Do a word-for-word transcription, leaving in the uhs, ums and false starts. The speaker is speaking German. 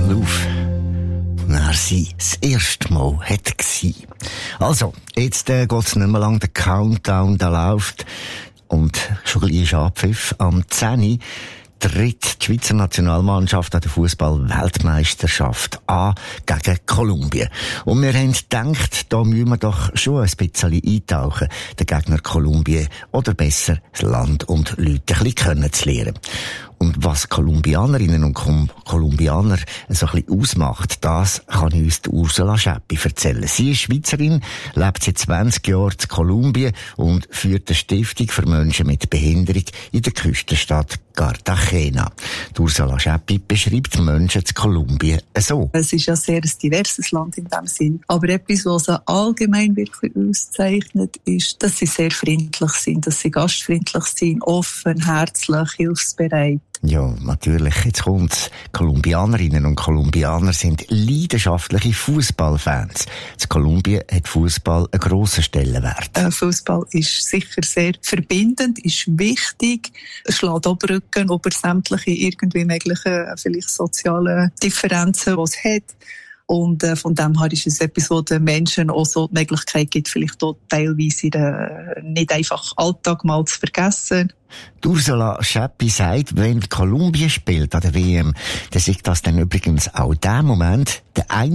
Lauf. Er sie das erste Mal hat gsi. Also, jetzt äh, geht's nicht mehr lang, der Countdown, der läuft. Und schon gleich ist Abpfiff. Am zehn Uhr tritt die Schweizer Nationalmannschaft an der Fußball-Weltmeisterschaft an gegen Kolumbien. Und wir haben gedacht, da müssen wir doch schon ein bisschen eintauchen, den Gegner Kolumbien, oder besser das Land und Leute ein bisschen kennenzulernen. Und was Kolumbianerinnen und Kolumbianer so ein bisschen ausmacht, das kann uns die Ursula Schäppi erzählen. Sie ist Schweizerin, lebt seit zwanzig Jahren in Kolumbien und führt eine Stiftung für Menschen mit Behinderung in der Küstenstadt Cartagena. Die Ursula Schäppi beschreibt die Menschen in Kolumbien so. Es ist ja sehr ein diverses Land in dem Sinn. Aber etwas, was sie allgemein wirklich auszeichnet, ist, dass sie sehr freundlich sind, dass sie gastfreundlich sind, offen, herzlich, hilfsbereit. Ja, natürlich. Jetzt kommt's. Kolumbianerinnen und Kolumbianer sind leidenschaftliche Fußballfans. In Kolumbien hat Fußball einen grossen Stellenwert. Äh, Fußball ist sicher sehr verbindend, ist wichtig. Es schlägt auch Brücken über sämtliche irgendwie möglichen, vielleicht sozialen Differenzen, die es hat. Und äh, von dem her ist es etwas, wo den Menschen auch so die Möglichkeit gibt, vielleicht auch teilweise den nicht einfach Alltag mal zu vergessen. Die Ursula Schäppi sagt, wenn Kolumbien spielt an der W M, dann ist das dann übrigens auch der Moment, der